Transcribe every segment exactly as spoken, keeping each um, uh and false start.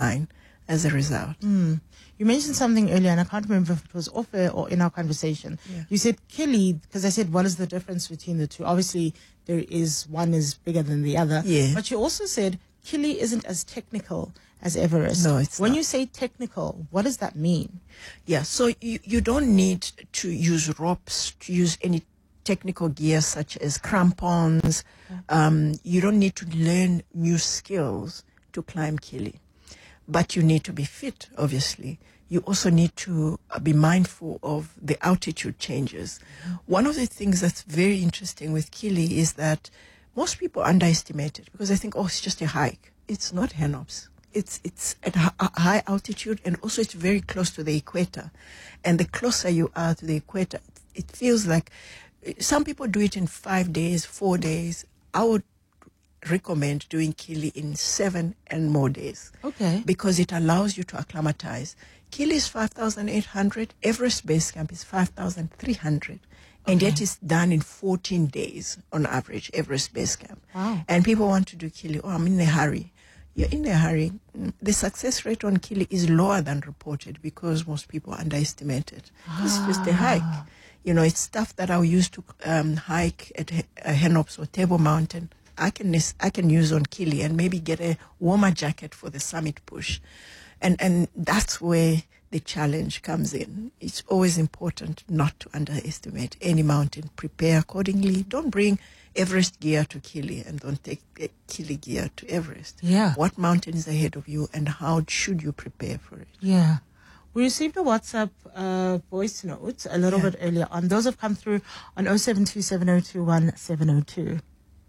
decline as a result. Mm. You mentioned something earlier, and I can't remember if it was off air or in our conversation. Yeah. You said Kili, because I said, what is the difference between the two? Obviously, there is one is bigger than the other. Yeah. But you also said Kili isn't as technical as Everest. No, it's When not. you say technical, what does that mean? Yeah, so you, you don't need to use ropes, to use any technical gear such as crampons. Um, you don't need to learn new skills to climb Kili. But you need to be fit, obviously. You also need to uh, be mindful of the altitude changes. One of the things that's very interesting with Kili is that most people underestimate it because they think, oh, it's just a hike. It's not Henops. It's it's at a high altitude, and also it's very close to the equator. And the closer you are to the equator, it feels like some people do it in five days, four days. I would recommend doing Kili in seven and more days. Okay. Because it allows you to acclimatize. Kili is five thousand eight hundred. Everest Base Camp is five thousand three hundred. And Okay. yet it's done in fourteen days on average, Everest Base Camp. Wow. And people want to do Kili. Oh, I'm in a hurry. You're in a hurry. Mm, The success rate on Kili is lower than reported because most people underestimate it. It's just a hike. You know, it's stuff that I used to um, hike at He- uh, Henops or Table Mountain. I can nis- I can use on Kili and maybe get a warmer jacket for the summit push. And and that's where the challenge comes in. It's always important not to underestimate any mountain. Prepare accordingly. Don't bring Everest gear to Kili and don't take uh, Kili gear to Everest. Yeah. What mountain is ahead of you and how should you prepare for it? Yeah. We received a WhatsApp uh, voice note a little Yeah. bit earlier on. Those have come through on oh seven two seven oh two one seven oh two.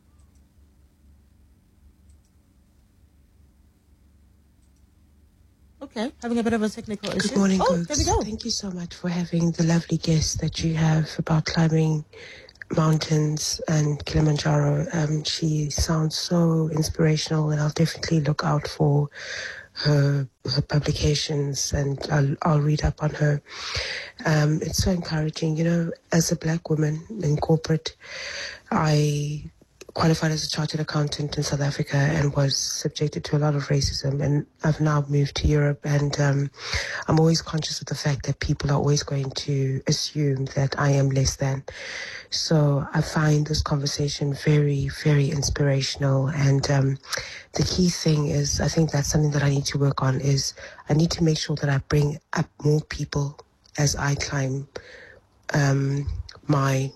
Okay, having a bit of a technical issue. Good morning, Oh, Googs. there we go. Thank you so much for having the lovely guest that you have about climbing mountains and Kilimanjaro. Um, she sounds so inspirational, and I'll definitely look out for her her publications, and I'll, I'll read up on her. Um, it's so encouraging. You know, as a black woman in corporate, I qualified as a chartered accountant in South Africa and was subjected to a lot of racism, and I've now moved to Europe, and um, I'm always conscious of the fact that people are always going to assume that I am less than. So I find this conversation very, very inspirational, and um, the key thing is, I think that's something that I need to work on, is I need to make sure that I bring up more people as I climb um, my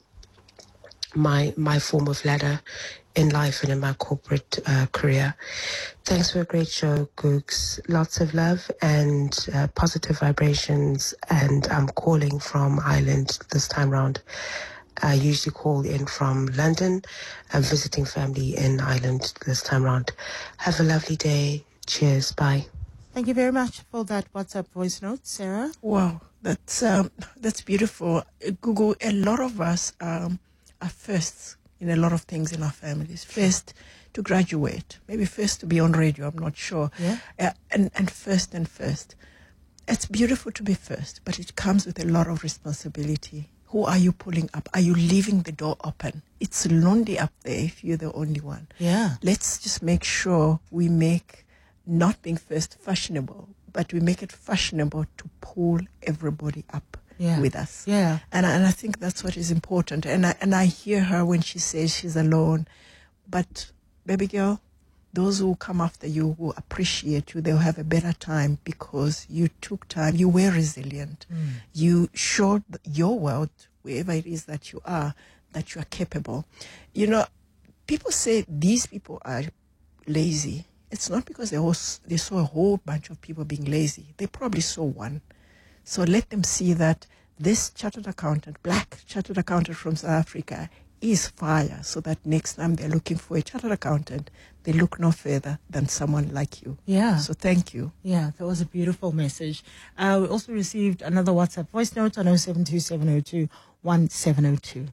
my my form of ladder in life and in my corporate uh, career. Thanks for a great show, Googs. Lots of love and uh, positive vibrations. And I'm calling from Ireland this time round. I usually call in from London. I'm visiting family in Ireland this time round. Have a lovely day. Cheers. Bye. Thank you very much for that WhatsApp voice note, Sarah. Wow, that's um, that's beautiful. Uh, Google, a lot of us um, are firsts in a lot of things in our families. First to graduate, maybe first to be on radio, I'm not sure. Yeah. Uh, and, and first and first. It's beautiful to be first, but it comes with a lot of responsibility. Who are you pulling up? Are you leaving the door open? It's lonely up there if you're the only one. Yeah. Let's just make sure we make not being first fashionable, but we make it fashionable to pull everybody up Yeah. with us. Yeah. And I, and I think that's what is important. And I, and I hear her when she says she's alone. But, baby girl, those who come after you will appreciate you. They'll have a better time because you took time. You were resilient. Mm. You showed your world, wherever it is that you are, that you are capable. You know, people say these people are lazy. It's not because they, all, they saw a whole bunch of people being lazy. They probably saw one. So let them see that this chartered accountant, black chartered accountant from South Africa, is fire, so that next time they're looking for a chartered accountant, they look no further than someone like you. Yeah. So thank you. Yeah, that was a beautiful message. Uh, we also received another WhatsApp voice note on oh seven two seven oh two one seven oh two.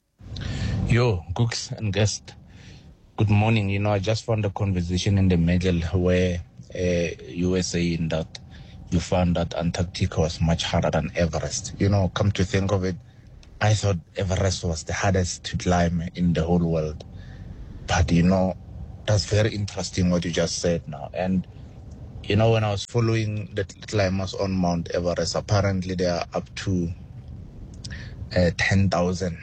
Yo, Gooks and guest. Good morning. You know, I just found a conversation in the middle where uh, you were saying that you found that Antarctica was much harder than Everest. You know, come to think of it, I thought Everest was the hardest to climb in the whole world. But, you know, that's very interesting what you just said now. And you know, when I was following the climbers on Mount Everest, apparently they are up to uh, ten thousand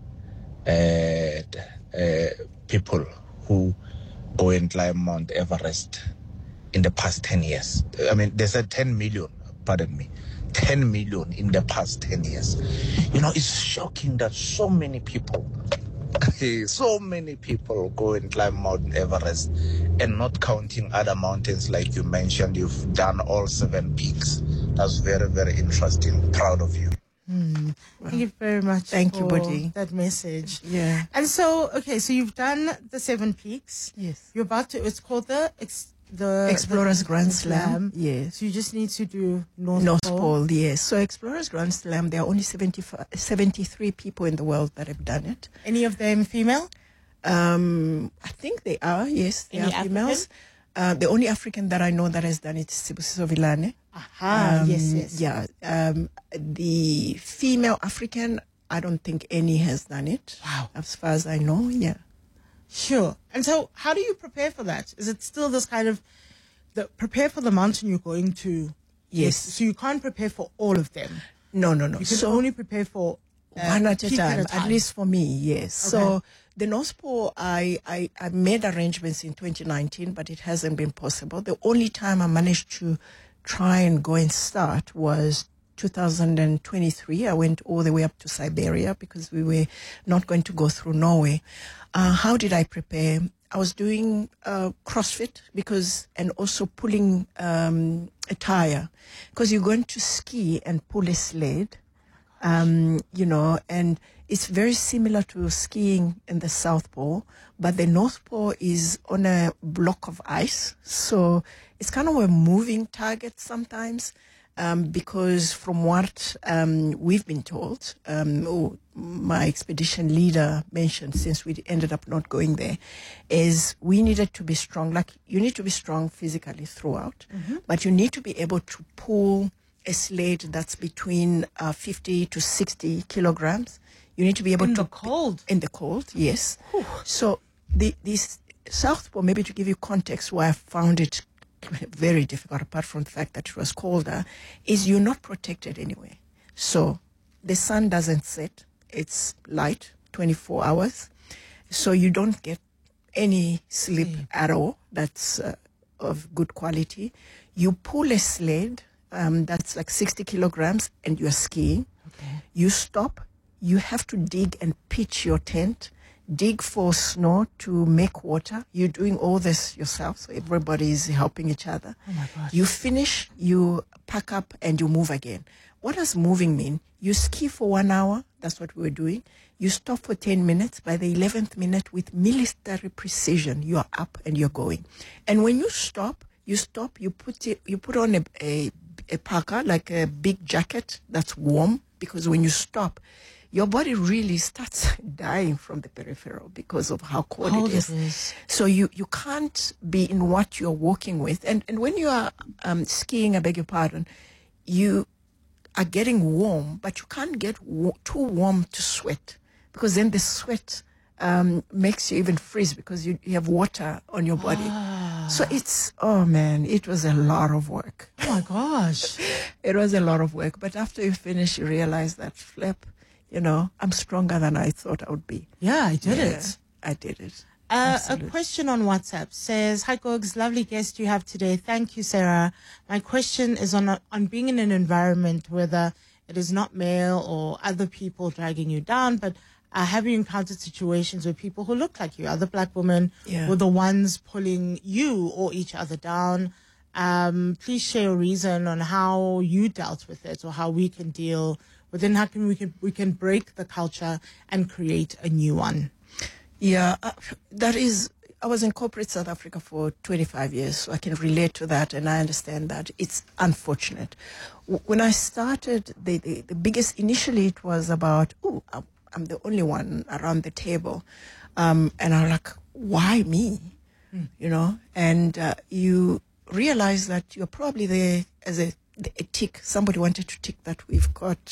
uh, uh, people who go and climb Mount Everest in the past ten years. I mean, they said ten million, pardon me, ten million in the past ten years. You know, it's shocking that so many people, so many people go and climb Mount Everest, and not counting other mountains like you mentioned. You've done all seven peaks. That's very, very interesting. Proud of you. Mm. Thank you very much. Thank for you, Buddy. that message. Yeah. And so, okay, so you've done the seven peaks. Yes. You're about to. It's called the ex, the Explorers the, Grand the Slam. Yes. So you just need to do North, North Pole. Pole, yes. So Explorers Grand Slam, there are only seventy-five, seventy-three people in the world that have done it. Any of them female? Um, I think they are, yes. They Any are females. Uh, the only African that I know that has done it is Sibusiso Vilane. Aha, Um, yes, yes. Yeah. Um, the female African, I don't think any has done it. Wow. As far as I know, yeah. Sure. And so, how do you prepare for that? Is it still this kind of the prepare for the mountain you're going to? Yes. So you can't prepare for all of them. No, no, no. You can So only prepare for uh, one at a peak time, at a time. at least for me, yes. Okay. So the North Pole, I, I, I made arrangements in twenty nineteen, but it hasn't been possible. The only time I managed to try and go and start was two thousand twenty-three. I went all the way up to Siberia because we were not going to go through Norway. Uh, how did I prepare? I was doing uh, CrossFit because, and also pulling um, a tire, because you're going to ski and pull a sled. Um, you know, and it's very similar to skiing in the South Pole, but the North Pole is on a block of ice. So it's kind of a moving target sometimes, um, because from what um, we've been told, um, or my expedition leader mentioned, since we ended up not going there, is we needed to be strong. Like, you need to be strong physically throughout, mm-hmm. but you need to be able to pull a sled that's between uh, fifty to sixty kilograms. You need to be able in to... In the cold? In the cold, yes. Whew. So the this South Pole, maybe to give you context why I found it very difficult, apart from the fact that it was colder, is you're not protected anyway. So the sun doesn't set. It's light, twenty-four hours. So you don't get any sleep mm. at all that's uh, of good quality. You pull a sled, Um, that's like sixty kilograms, and you're skiing. Okay. You stop. You have to dig and pitch your tent, dig for snow to make water. You're doing all this yourself, so everybody is helping each other. Oh my gosh. You finish, you pack up, and you move again. What does moving mean? You ski for one hour. That's what we were doing. You stop for ten minutes. By the eleventh minute, with military precision, you are up and you're going. And when you stop, you stop. You put it. You put on a, a a parka, like a big jacket that's warm, because when you stop, your body really starts dying from the peripheral because of how cold, cold it is. It is. So you, you can't be in what you're walking with. And, and when you are um, skiing, I beg your pardon, you are getting warm, but you can't get wa- too warm to sweat, because then the sweat um, makes you even freeze because you, you have water on your body. Ah. So it's, oh man, it was a lot of work. Oh my gosh. It was a lot of work. But after you finish, you realize that, flip, you know, I'm stronger than I thought I would be. Yeah, I did yeah, it. I did it. Uh, a question on WhatsApp says, "Hi Gogs, lovely guest you have today. Thank you, Sarah. My question is on on being in an environment whether it is not male or other people dragging you down, but uh, have you encountered situations where people who look like you, other black women, yeah. were the ones pulling you or each other down? Um, please share a reason on how you dealt with it, or how we can deal with it, and how can we can we can break the culture and create a new one." Yeah, uh, that is, I was in corporate South Africa for twenty-five years, so I can relate to that, and I understand that. It's unfortunate. W- when I started, the, the, the biggest, initially it was about, oh, I'm, I'm the only one around the table. Um, and I'm like, why me? Mm. You know, and uh, you realize that you're probably there as a, a tick. Somebody wanted to tick that we've got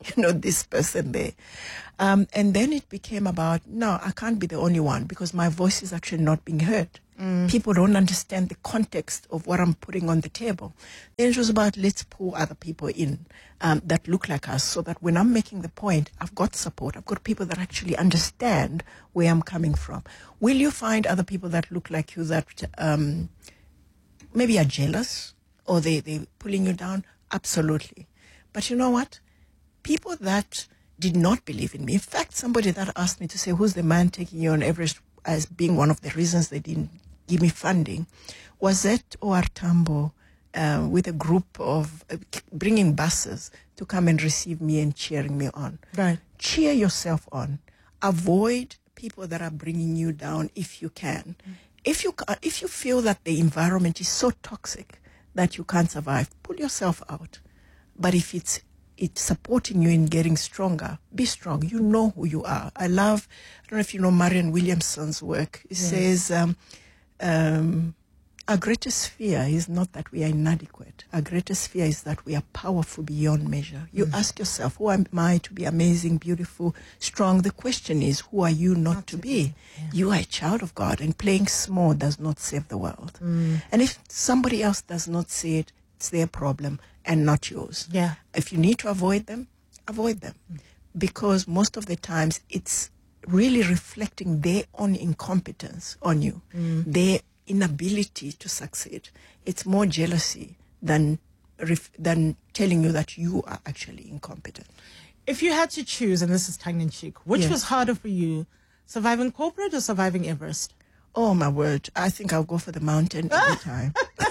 you know, this person there. Um, and then it became about, no, I can't be the only one because my voice is actually not being heard. Mm. People don't understand the context of what I'm putting on the table. Then it was about, let's pull other people in um, that look like us so that when I'm making the point, I've got support. I've got people that actually understand where I'm coming from. Will you find other people that look like you that um, maybe are jealous or they, they're pulling you down? Absolutely. But you know what? People that did not believe in me. In fact, somebody that asked me to say, who's the man taking you on Everest as being one of the reasons they didn't give me funding, was at O R Tambo uh, with a group of uh, bringing buses to come and receive me and cheering me on. Right. Cheer yourself on. Avoid people that are bringing you down if you can. Mm. If you ca- if you feel that the environment is so toxic that you can't survive, pull yourself out. But if it's it's supporting you in getting stronger, be strong. You know who you are. I love, I don't know if you know Marianne Williamson's work. It yes. says, um, um, our greatest fear is not that we are inadequate. Our greatest fear is that we are powerful beyond measure. You mm. ask yourself, who am I to be amazing, beautiful, strong? The question is, who are you not, not to, to be? be. Yeah. You are a child of God, and playing small does not save the world. Mm. And if somebody else does not see it, it's their problem and not yours. Yeah. If you need to avoid them, avoid them. Mm. Because most of the times it's really reflecting their own incompetence on you, mm. their inability to succeed. It's more jealousy than ref- than telling you that you are actually incompetent. If you had to choose, and this is tongue-in-cheek, which yes. was harder for you, surviving corporate or surviving Everest? Oh, my word. I think I'll go for the mountain every time.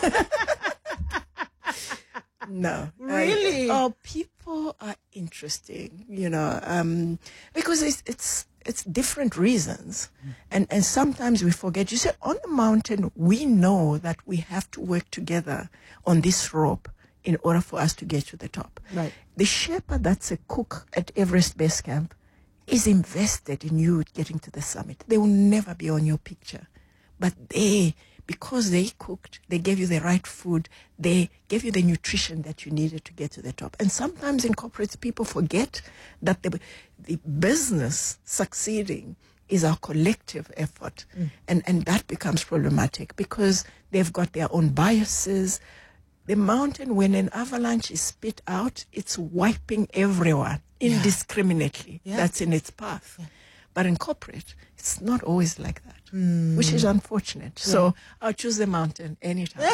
No. Really? I, oh, people are interesting, you know, um, because it's it's it's different reasons. Mm. And, and sometimes we forget. You see, on the mountain, we know that we have to work together on this rope in order for us to get to the top. Right. The shepherd that's a cook at Everest Base Camp is invested in you getting to the summit. They will never be on your picture. But they... because they cooked, they gave you the right food, they gave you the nutrition that you needed to get to the top. And sometimes in corporates, people forget that the, the business succeeding is our collective effort. Mm. And, and that becomes problematic because they've got their own biases. The mountain, when an avalanche is spit out, it's wiping everyone indiscriminately. Yeah. That's in its path. Yeah. But in corporate, it's not always like that, mm. which is unfortunate. Yeah. So I'll choose the mountain anytime.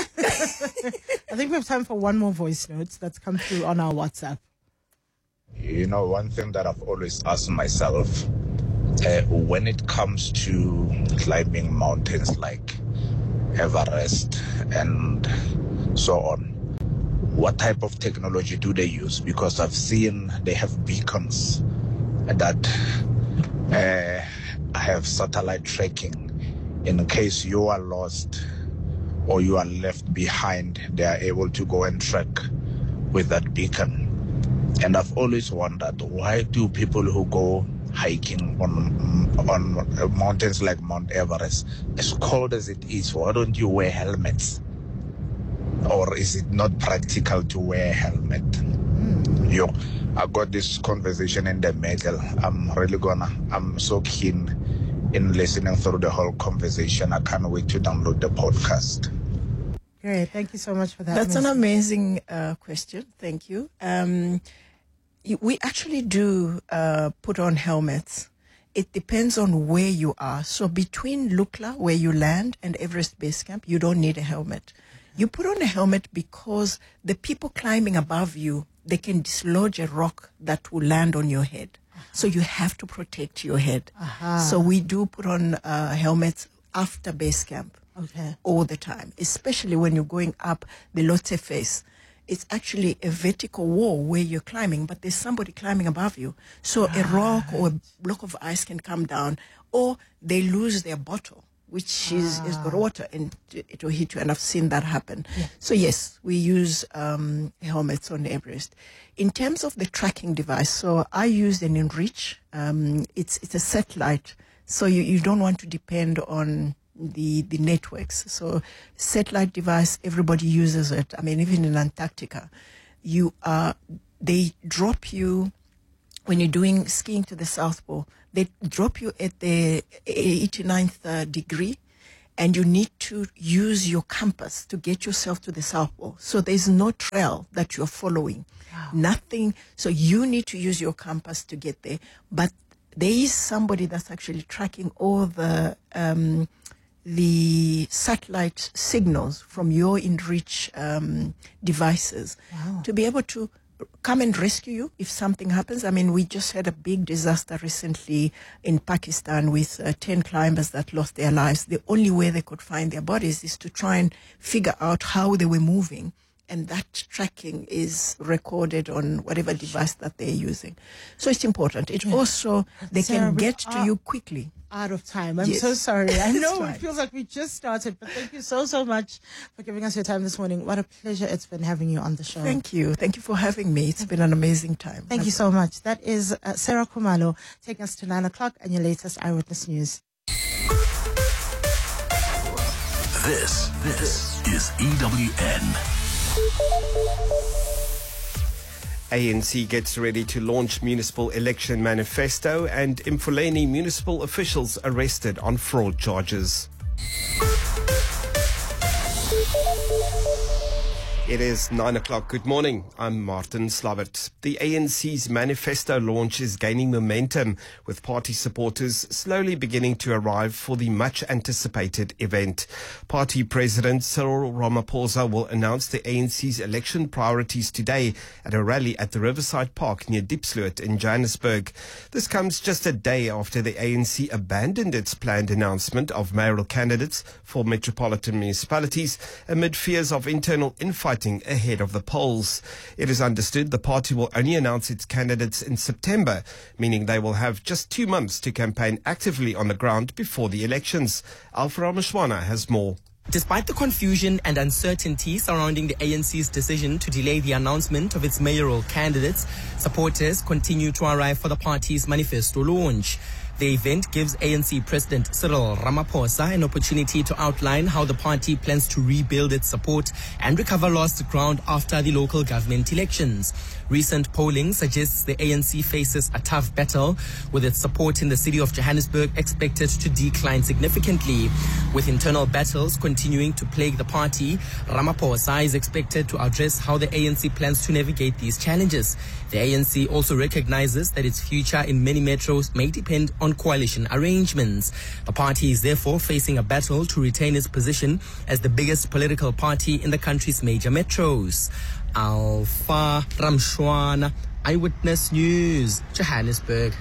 I think we have time for one more voice note that's come through on our WhatsApp. You know, one thing that I've always asked myself, uh, when it comes to climbing mountains like Everest and so on, what type of technology do they use? Because I've seen they have beacons that... Uh, I have satellite tracking. In case you are lost or you are left behind, they are able to go and track with that beacon. And I've always wondered, why do people who go hiking on on mountains like Mount Everest, as cold as it is, why don't you wear helmets? Or is it not practical to wear a helmet? Mm. Yo, I got this conversation in the middle. I'm really gonna, I'm so keen in listening through the whole conversation. I can't wait to download the podcast. Great. Thank you so much for that. That's an amazing uh, question. Thank you. Um, we actually do uh, put on helmets. It depends on where you are. So between Lukla, where you land, and Everest Base Camp, you don't need a helmet. You put on a helmet because the people climbing above you, they can dislodge a rock that will land on your head. Uh-huh. So you have to protect your head. Uh-huh. So we do put on uh, helmets after base camp. Okay. All the time, especially when you're going up the Lhotse face. It's actually a vertical wall where you're climbing, but there's somebody climbing above you. So right. a rock or a block of ice can come down, or they lose their bottle, which ah. is, is got water, and it will hit you. And I've seen that happen. Yeah. So yes, we use um, helmets on Everest. In terms of the tracking device, so I use an Enreach. Um, it's it's a satellite, so you, you don't want to depend on the the networks. So satellite device, everybody uses it. I mean, even in Antarctica, you are they drop you when you're doing skiing to the South Pole, they drop you at the eighty-ninth uh, degree, and you need to use your compass to get yourself to the South Pole. So there's no trail that you're following. Wow. Nothing. So you need to use your compass to get there. But there is somebody that's actually tracking all the um, the satellite signals from your InReach um, devices wow. to be able to come and rescue you if something happens. I mean, we just had a big disaster recently in Pakistan with uh, ten climbers that lost their lives. The only way they could find their bodies is to try and figure out how they were moving. And that tracking is recorded on whatever device that they're using. So it's important. It yeah. also, they Sarah, can get to you quickly. Out of time. I'm yes. so sorry. I know it feels like we just started, but thank you so, so much for giving us your time this morning. What a pleasure it's been having you on the show. Thank you. Thank you for having me. It's been an amazing time. Thank you so much. That is uh, Sarah Khumalo taking us to nine o'clock and your latest Eyewitness News. This, this is E W N. A N C gets ready to launch municipal election manifesto, and Mfuleni municipal officials arrested on fraud charges. It is nine o'clock. Good morning. I'm Martin Slavert. The A N C's manifesto launch is gaining momentum, with party supporters slowly beginning to arrive for the much-anticipated event. Party President Cyril Ramaphosa will announce the A N C's election priorities today at a rally at the Riverside Park near Diepsloot in Johannesburg. This comes just a day after the A N C abandoned its planned announcement of mayoral candidates for metropolitan municipalities amid fears of internal infighting ahead of the polls. It is understood the party will only announce its candidates in September, meaning they will have just two months to campaign actively on the ground before the elections. Alfred Mshwana has more. Despite the confusion and uncertainty surrounding the A N C's decision to delay the announcement of its mayoral candidates, supporters continue to arrive for the party's manifesto launch. The event gives A N C President Cyril Ramaphosa an opportunity to outline how the party plans to rebuild its support and recover lost ground after the local government elections. Recent polling suggests the A N C faces a tough battle, with its support in the city of Johannesburg expected to decline significantly. With internal battles continuing to plague the party, Ramaphosa is expected to address how the A N C plans to navigate these challenges. The A N C also recognizes that its future in many metros may depend on coalition arrangements. The party is therefore facing a battle to retain its position as the biggest political party in the country's major metros. Alpha Ramshwana, Eyewitness News, Johannesburg.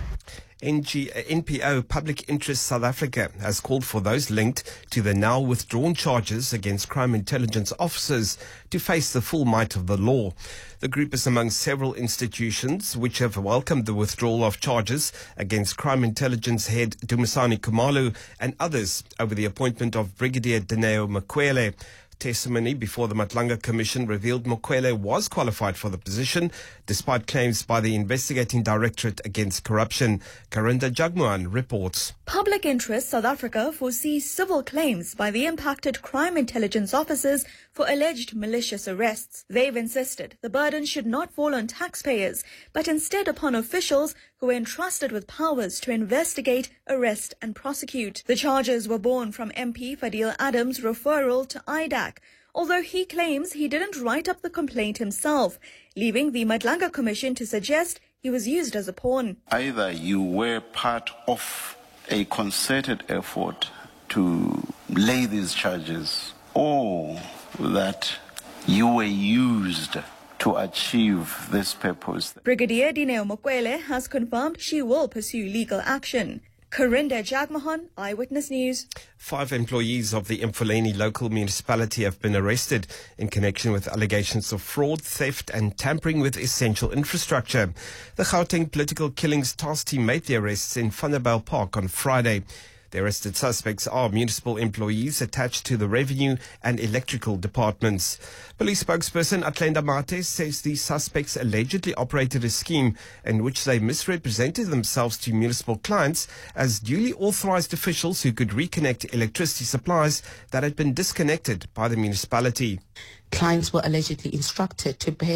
N G, N P O Public Interest South Africa has called for those linked to the now withdrawn charges against crime intelligence officers to face the full might of the law. The group is among several institutions which have welcomed the withdrawal of charges against crime intelligence head Dumisani Khumalo and others over the appointment of Brigadier Dineo Mukwele. Testimony before the Matlanga Commission revealed Mukwele was qualified for the position, despite claims by the investigating directorate against corruption. Karinda Jagmohan reports. Public Interest South Africa foresees civil claims by the impacted crime intelligence officers for alleged malicious arrests. They've insisted the burden should not fall on taxpayers, but instead upon officials who are entrusted with powers to investigate, arrest and prosecute. The charges were born from M P Fadil Adams' referral to I D A C, although he claims he didn't write up the complaint himself, leaving the Matlanga Commission to suggest he was used as a pawn. Either you were part of a concerted effort to lay these charges, or that you were used to achieve this purpose. Brigadier Dineo Mukwele has confirmed she will pursue legal action. Karinda Jagmohan, Eyewitness News. Five employees of the Mfuleni local municipality have been arrested in connection with allegations of fraud, theft and tampering with essential infrastructure. The Gauteng Political Killings Task Team made the arrests in Vanderbijl Park on Friday. The arrested suspects are municipal employees attached to the revenue and electrical departments. Police spokesperson Atlenda Mate says the suspects allegedly operated a scheme in which they misrepresented themselves to municipal clients as duly authorized officials who could reconnect electricity supplies that had been disconnected by the municipality. Clients were allegedly instructed to pay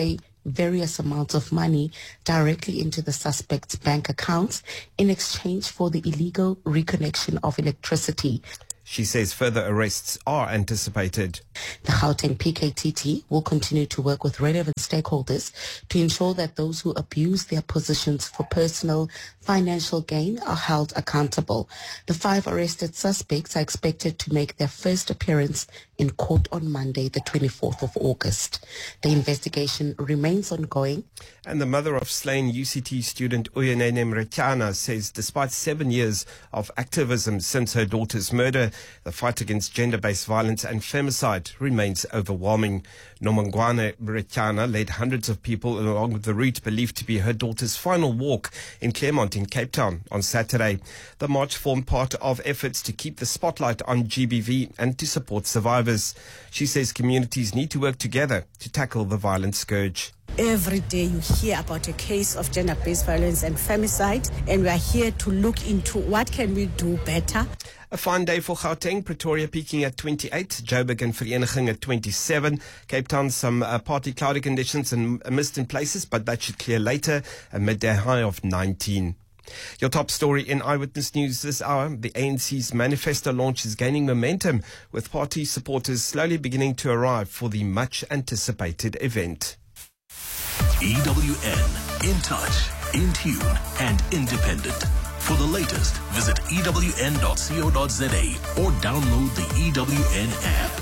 various amounts of money directly into the suspects' bank accounts in exchange for the illegal reconnection of electricity. She says further arrests are anticipated. The Gauteng P K T T will continue to work with relevant stakeholders to ensure that those who abuse their positions for personal financial gain are held accountable. The five arrested suspects are expected to make their first appearance in court on Monday, the twenty-fourth of August. The investigation remains ongoing. And the mother of slain U C T student Uyenene Mrechana says despite seven years of activism since her daughter's murder, the fight against gender-based violence and femicide remains overwhelming. Nomongwane Mrechana led hundreds of people along the route believed to be her daughter's final walk in Claremont in Cape Town on Saturday. The march formed part of efforts to keep the spotlight on G B V and to support survivors. She says communities need to work together to tackle the violent scourge. Every day you hear about a case of gender-based violence and femicide, and we are here to look into what can we do better. A fine day for Gauteng, Pretoria peaking at twenty-eight, Joburg and Vereeniging at twenty-seven, Cape Town some uh, partly cloudy conditions and a mist in places, but that should clear later, a midday high of nineteen. Your top story in Eyewitness News this hour, the A N C's manifesto launch is gaining momentum, with party supporters slowly beginning to arrive for the much-anticipated event. E W N, in touch, in tune and independent. For the latest, visit E W N dot co dot za or download the E W N app.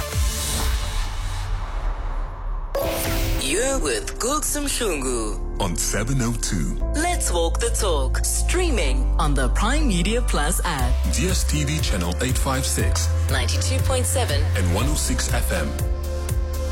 You're with Gooks Mshungu on seven oh two. Let's walk the talk. Streaming on the Prime Media Plus app. D S T V channel eight fifty-six, ninety-two point seven and one oh six F M.